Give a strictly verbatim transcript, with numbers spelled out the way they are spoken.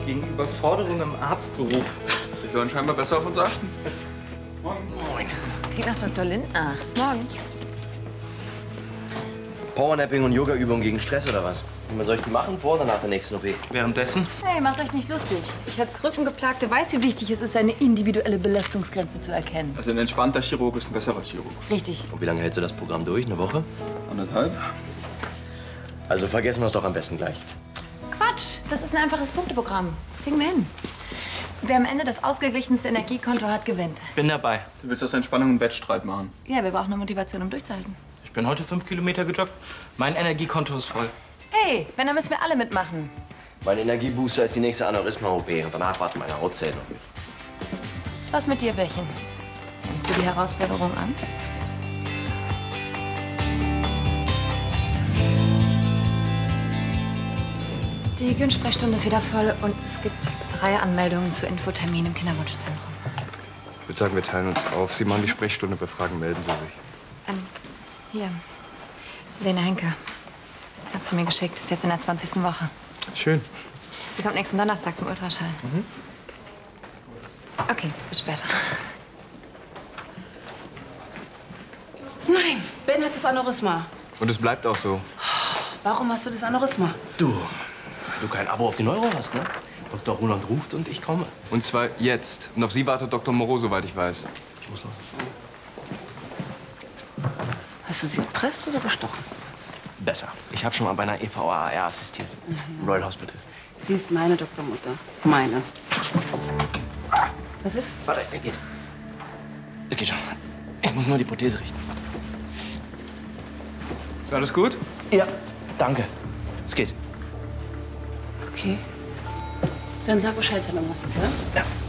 gegen Überforderung im Arztberuf. Wir sollen scheinbar besser auf uns achten. Moin. Moin. Das klingt nach Doktor Lindner. Morgen. Powernapping und Yoga-Übungen gegen Stress oder was? Wie soll ich die machen, vor oder nach der nächsten O P? Währenddessen? Hey, macht euch nicht lustig. Ich als Rückengeplagte weiß, wie wichtig es ist, seine individuelle Belastungsgrenze zu erkennen. Also ein entspannter Chirurg ist ein besserer Chirurg. Richtig. Und wie lange hältst du das Programm durch? Eine Woche? Anderthalb? Also vergessen wir es doch am besten gleich. Quatsch, das ist ein einfaches Punkteprogramm. Das kriegen wir hin. Wer am Ende das ausgeglichenste Energiekonto hat, gewinnt. Bin dabei. Du willst aus Entspannung einen Wettstreit machen. Ja, wir brauchen eine Motivation, um durchzuhalten. Ich bin heute fünf Kilometer gejoggt. Mein Energiekonto ist voll. Hey, wenn, dann müssen wir alle mitmachen. Mein Energiebooster ist die nächste Aneurysma-O P und danach warten meine Hautzellen auf mich. Was mit dir, Bärchen? Nimmst du die Herausforderung an? Die Gyn-Sprechstunde ist wieder voll und es gibt drei Anmeldungen zu Infotermin im Kinderwunschzentrum. Ich würde sagen, wir teilen uns auf. Sie machen die Sprechstunde, bei Fragen melden Sie sich. Ähm, hier. Lena Henke. Hat sie mir geschickt. Ist jetzt in der zwanzigsten Woche. Schön. Sie kommt nächsten Donnerstag zum Ultraschall. Mhm. Okay, bis später. Nein, Ben hat das Aneurysma. Und es bleibt auch so. Warum hast du das Aneurysma? Du, du kein Abo auf die Neuro hast, ne? Doktor Roland ruft und ich komme. Und zwar jetzt. Und auf Sie wartet Doktor Moreau, soweit ich weiß. Ich muss los. Hast du sie gepresst oder bestochen? Besser. Ich habe schon mal bei einer E V A R assistiert. Mhm. Royal Hospital. Sie ist meine Doktormutter. Meine. Was ist? Warte, er geht. Es geht schon. Ich muss nur die Prothese richten. Warte. Ist alles gut? Ja, danke. Es geht. Okay. Dann sag Bescheid, wenn irgendwas ist, ja? Ja.